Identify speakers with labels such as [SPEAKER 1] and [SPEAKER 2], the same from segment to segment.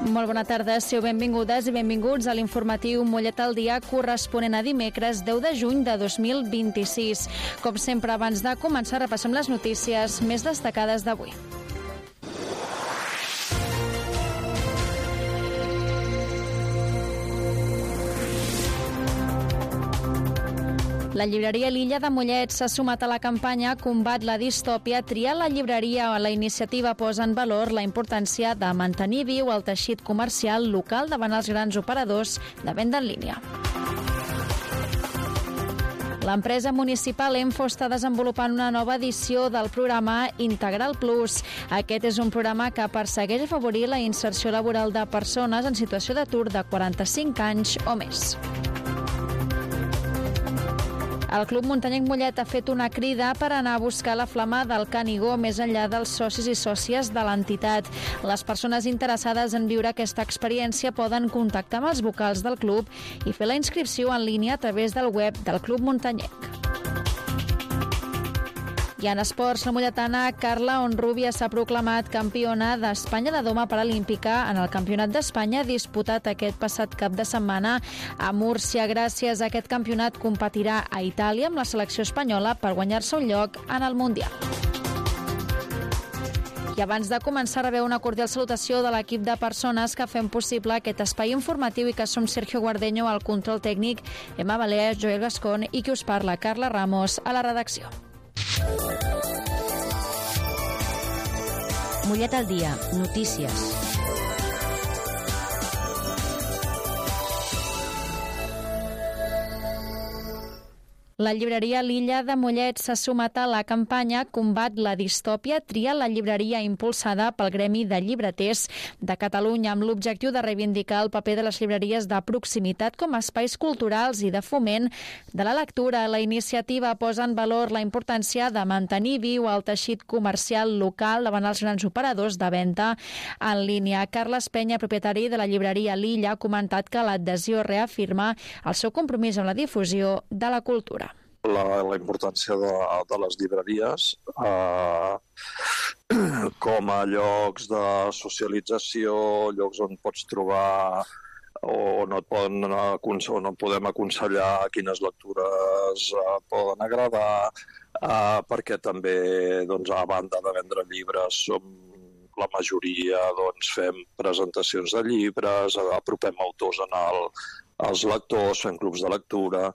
[SPEAKER 1] Molt bona tarda, sou benvingudes i benvinguts a l'informatiu Mollet al dia corresponent a dimecres 10 de juny de 2026. Com sempre, abans de començar, repassem les notícies més destacades d'avui. La llibreria L'Illa de Mollet s'ha sumat a la campanya Combat la distòpia, tria la llibreria. La iniciativa posa en valor la importància de mantenir viu el teixit comercial local davant els grans operadors de venda en línia. L'empresa municipal Enfo està desenvolupant una nova edició del programa Integral Plus. Aquest és un programa que persegueix afavorir la inserció laboral de persones en situació d'atur de 45 anys o més. El Club Muntanyenc Mollet ha fet una crida per anar a buscar la flama del Canigó més enllà dels socis i sòcies de l'entitat. Les persones interessades en viure aquesta experiència poden contactar amb els vocals del club i fer la inscripció en línia a través del web del Club Muntanyenc. I en esports, la molletana Carla Honrubia s'ha proclamat campiona d'Espanya de doma paralímpica en el Campionat d'Espanya disputat aquest passat cap de setmana a Múrcia. Gràcies a aquest campionat competirà a Itàlia amb la selecció espanyola per guanyar-se un lloc en el Mundial. I abans de començar, rebeu una cordial salutació de l'equip de persones que fem possible aquest espai informatiu i que som Sergio Guardeño al control tècnic, Emma Valés, Joel Gascón i qui us parla, Carla Ramos, a la redacció.
[SPEAKER 2] Mollet al dia, notícies.
[SPEAKER 1] La llibreria L'Illa de Mollet s'ha sumat a la campanya Combat la distòpia, tria la llibreria impulsada pel Gremi de Llibreters de Catalunya amb l'objectiu de reivindicar el paper de les llibreries de proximitat com a espais culturals i de foment de la lectura. La iniciativa posa en valor la importància de mantenir viu el teixit comercial local davant els grans operadors de venda en línia. Carles Penya, propietari de la llibreria L'Illa, ha comentat que l'adhesió reafirma el seu compromís amb la difusió de la cultura.
[SPEAKER 3] La importància de les llibreries com a llocs de socialització, llocs on pots trobar o no et podem aconsellar quines lectures poden agradar, perquè també, a banda de vendre llibres, la majoria fem presentacions de llibres, apropem autors als lectors, fem clubs de lectura.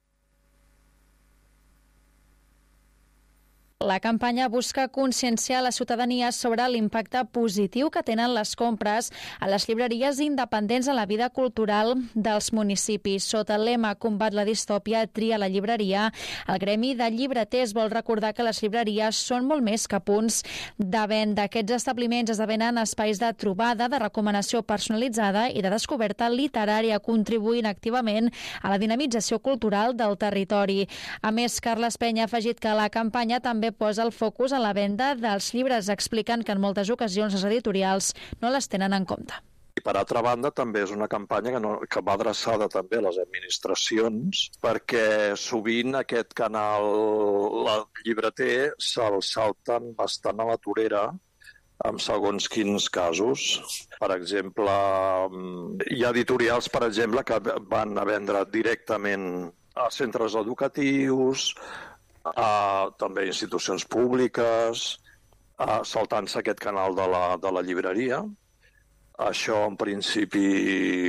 [SPEAKER 1] La campanya busca conscienciar la ciutadania sobre l'impacte positiu que tenen les compres a les llibreries independents en la vida cultural dels municipis. Sota el lema Combat la distòpia, tria la llibreria, el Gremi de Llibreters vol recordar que les llibreries són molt més que punts de venda. Aquests establiments esdevenen espais de trobada, de recomanació personalitzada i de descoberta literària, contribuint activament a la dinamització cultural del territori. A més, Carles Penya ha afegit que la campanya també posa el focus en la venda dels llibres, explicant que en moltes ocasions les editorials no les tenen en compte.
[SPEAKER 3] I per altra banda, també és una campanya que va adreçada també a les administracions, perquè sovint aquest canal, el llibreter, se'l salten bastant a la torera en segons quins casos. Per exemple, hi ha editorials, per exemple, que van a vendre directament a centres educatius, també institucions públiques, saltant-se aquest canal de la llibreria. Això en principi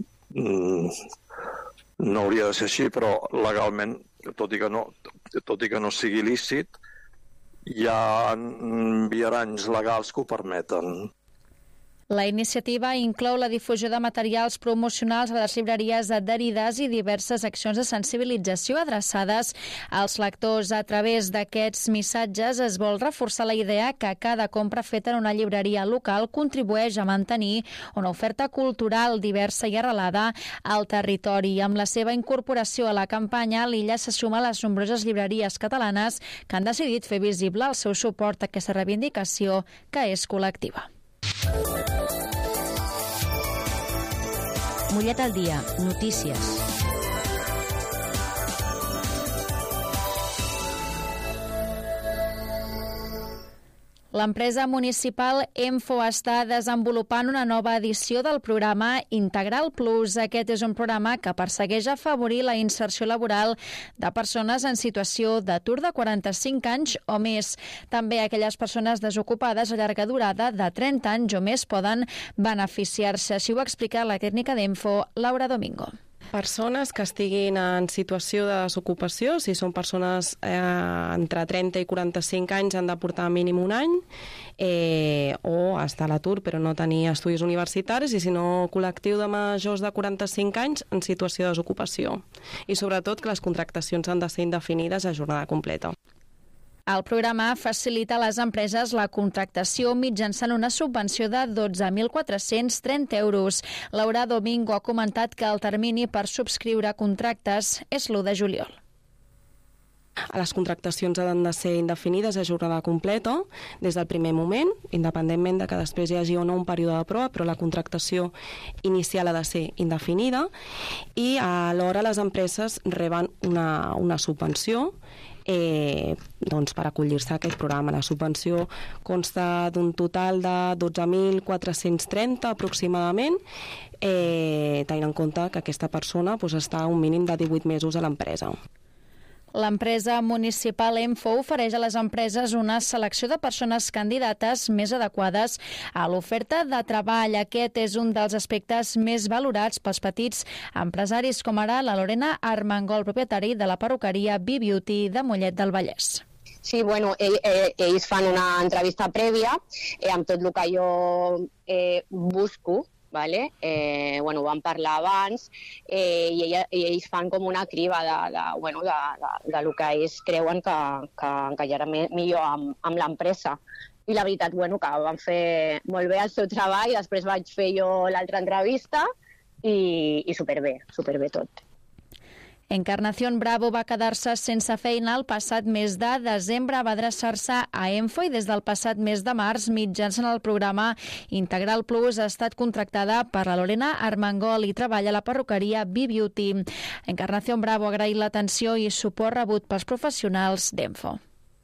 [SPEAKER 3] no hauria de ser així, però legalment, tot i que no sigui lícit, hi ha viaranys legals que ho permeten.
[SPEAKER 1] La iniciativa inclou la difusió de materials promocionals a les llibreries adherides i diverses accions de sensibilització adreçades als lectors. A través d'aquests missatges es vol reforçar la idea que cada compra feta en una llibreria local contribueix a mantenir una oferta cultural diversa i arrelada al territori. Amb la seva incorporació a la campanya, l'Illa se suma a les nombroses llibreries catalanes que han decidit fer visible el seu suport a aquesta reivindicació que és col·lectiva.
[SPEAKER 2] Mollet al dia, notícies.
[SPEAKER 1] L'empresa municipal Enfo està desenvolupant una nova edició del programa Integral Plus. Aquest és un programa que persegueix afavorir la inserció laboral de persones en situació d'atur de 45 anys o més. També aquelles persones desocupades a llarga durada de 30 anys o més poden beneficiar-se. Així ho explica la tècnica d'Enfo, Laura Domingo.
[SPEAKER 4] Persones que estiguin en situació de desocupació, si són persones entre 30 i 45 anys, han de portar mínim un any o estar a l'atur però no tenir estudis universitaris, i si no, col·lectiu de majors de 45 anys en situació de desocupació. I sobretot que les contractacions han de ser indefinides a jornada completa.
[SPEAKER 1] El programa facilita a les empreses la contractació mitjançant una subvenció de 12.430 euros. Laura Domingo ha comentat que el termini per subscriure contractes és l'1 de juliol.
[SPEAKER 4] Les contractacions han de ser indefinides a jornada completa des del primer moment, independentment de que després hi hagi o no un període de prova, però la contractació inicial ha de ser indefinida, i alhora les empreses reben una subvenció per acollir-se a aquest programa. La subvenció consta d'un total de 12.430 aproximadament, tenint en compte que aquesta persona està un mínim de 18 mesos a l'empresa.
[SPEAKER 1] L'empresa municipal Enfo ofereix a les empreses una selecció de persones candidates més adequades a l'oferta de treball. Aquest és un dels aspectes més valorats pels petits empresaris, com ara la Lorena Armengol, propietari de la perruqueria B-Beauty de Mollet del Vallès.
[SPEAKER 5] Sí, bueno, ells fan una entrevista prèvia amb tot el que jo busco. Vale? Vam parlar abans i ells fan com una criba de lo que ells creuen que encaixarà millor amb l'empresa. I la veritat, que van fer molt bé el seu treball. Després vaig fer jo l'altra entrevista i superbé tot.
[SPEAKER 1] Encarnación Bravo va quedar-se sense feina el passat mes de desembre. Va adreçar-se a Enfo i des del passat mes de març, mitjançant el programa Integral Plus, ha estat contractada per la Lorena Armengol i treballa a la perruqueria B-Beauty. Encarnación Bravo ha agraït l'atenció i suport rebut pels professionals d'Enfo.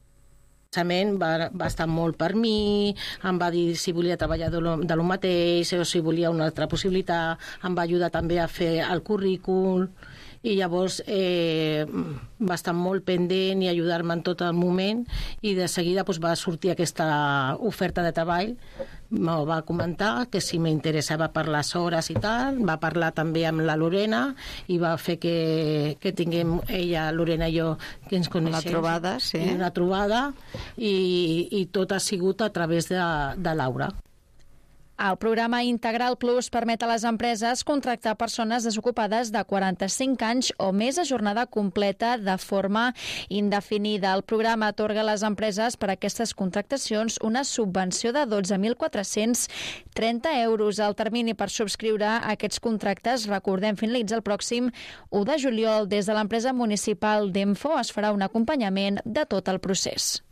[SPEAKER 6] Va estar molt per mi, em va dir si volia treballar de lo mateix o si volia una altra possibilitat, em va ajudar també a fer el currículum, i llavors va estar molt pendent i ajudar-me en tot el moment, i de seguida va sortir aquesta oferta de treball. M'ho va comentar que si m'interessava per les hores i tal, va parlar també amb la Lorena i va fer que tinguem ella, Lorena i jo, que ens coneixem. Una trobada, i tot ha sigut a través de Laura.
[SPEAKER 1] El programa Integral Plus permet a les empreses contractar persones desocupades de 45 anys o més a jornada completa de forma indefinida. El programa atorga a les empreses per a aquestes contractacions una subvenció de 12.430 euros. El termini per subscriure aquests contractes, recordem, finalitza el pròxim 1 de juliol. Des de l'empresa municipal d'Enfo es farà un acompanyament de tot el procés.